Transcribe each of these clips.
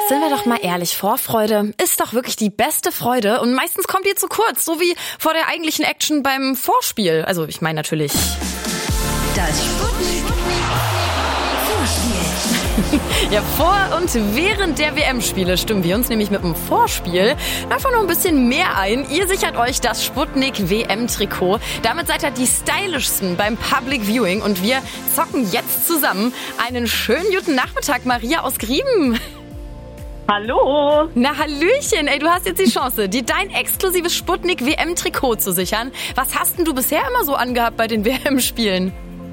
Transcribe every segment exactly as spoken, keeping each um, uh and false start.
Sind wir doch mal ehrlich, Vorfreude ist doch wirklich die beste Freude und meistens kommt die zu kurz, so wie vor der eigentlichen Action beim Vorspiel. Also ich meine natürlich... Das Sputnik Vorspiel. Ja, vor und während der W M-Spiele stimmen wir uns nämlich mit dem Vorspiel einfach noch ein bisschen mehr ein. Ihr sichert euch das Sputnik W M-Trikot. Damit seid ihr die stylischsten beim Public Viewing und wir zocken jetzt zusammen. Einen schönen guten Nachmittag, Maria aus Grieben. Hallo. Na Hallöchen, ey, du hast jetzt die Chance, dir dein exklusives Sputnik W M-Trikot zu sichern. Was hast denn du bisher immer so angehabt bei den W M-Spielen?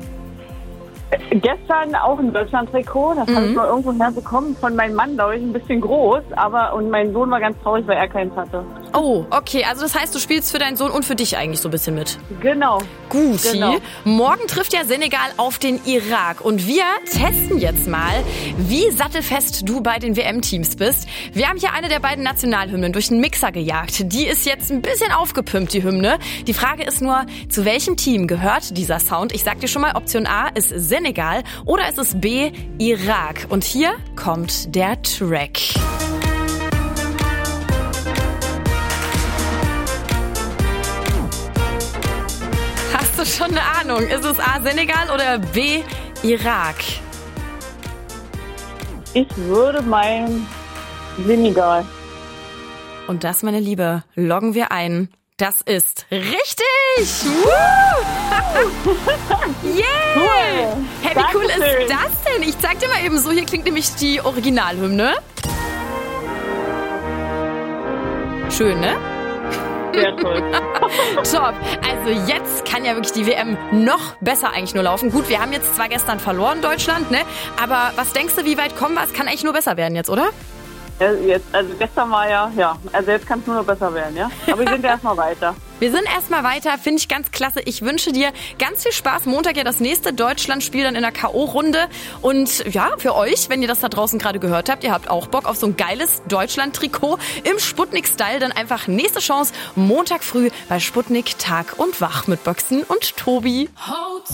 Gestern auch ein Deutschland-Trikot, das mhm. habe ich mal irgendwo herbekommen von meinem Mann, glaube ich, ein bisschen groß, aber und mein Sohn war ganz traurig, weil er keins hatte. Oh, okay, also das heißt, du spielst für deinen Sohn und für dich eigentlich so ein bisschen mit. Genau. Guti. Genau. Morgen trifft ja Senegal auf den Irak und wir testen jetzt mal, wie sattelfest du bei den W M-Teams bist. Wir haben hier eine der beiden Nationalhymnen durch den Mixer gejagt. Die ist jetzt ein bisschen aufgepimpt, die Hymne. Die Frage ist nur, zu welchem Team gehört dieser Sound? Ich sag dir schon mal, Option A ist Senegal oder ist es B, Irak? Und hier kommt der Track. Hast du schon eine Ahnung? Ist es A, Senegal oder B, Irak? Ich würde meinen Senegal. Und das, meine Liebe, loggen wir ein. Das ist richtig! Woo! Yeah! Cool. Hey, wie cool Dankeschön. ist das denn? Ich zeig dir mal eben so, hier klingt nämlich die Originalhymne. Schön, ne? Sehr toll. Top. Also jetzt kann ja wirklich die W M noch besser eigentlich nur laufen. Gut, wir haben jetzt zwar gestern verloren, Deutschland, ne? Aber was denkst du, wie weit kommen wir? Es kann eigentlich nur besser werden jetzt, oder? Ja, jetzt, also gestern war ja, ja, also jetzt kann es nur noch besser werden, ja? Aber wir sind ja erstmal weiter. Wir sind erstmal weiter, finde ich ganz klasse. Ich wünsche dir ganz viel Spaß. Montag ja das nächste Deutschland-Spiel dann in der K O-Runde. Und ja, für euch, wenn ihr das da draußen gerade gehört habt, ihr habt auch Bock auf so ein geiles Deutschland-Trikot im Sputnik-Style, dann einfach nächste Chance Montag früh bei Sputnik Tag und Wach mit Boxen und Tobi.